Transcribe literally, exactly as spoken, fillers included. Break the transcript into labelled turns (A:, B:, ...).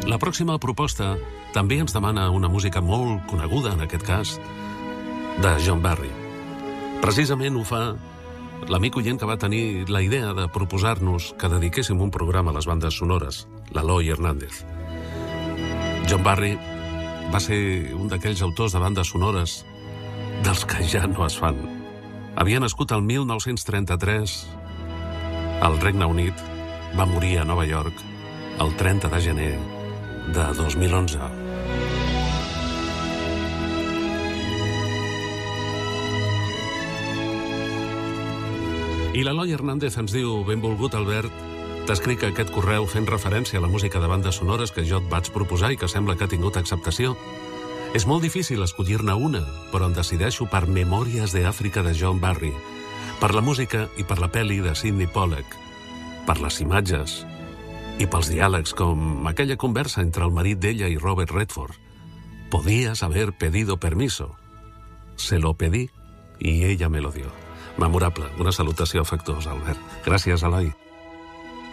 A: La pròxima proposta també ens demana una música molt coneguda, en aquest cas, de John Barry. Precisament ho fa l'amic oient que va tenir la idea de proposar-nos que dediquéssim un programa a les bandes sonores, l'Eloi Hernández. John Barry va ser un d'aquells autors de bandes sonores dels que ja no es fan. Havia nascut el mil nou-cents trenta-tres al Regne Unit, va morir a Nova York el trenta de gener de dos mil onze. I l'Eloi Hernández ens diu: benvolgut, Albert, t'escric aquest correu fent referència a la música de bandes sonores que jo et vaig proposar i que sembla que ha tingut acceptació. És molt difícil escollir-ne una, però em decideixo per Memòries d'Àfrica de John Barry, per la música i per la pel·li de Sidney Pollack, per les imatges i pels diàlegs com aquella conversa entre el marit d'ella i Robert Redford. Podías haber pedido permiso. Se lo pedí y ella me lo dio. Memorable. Una salutació afectuosa, Albert. Gràcies, Eloi.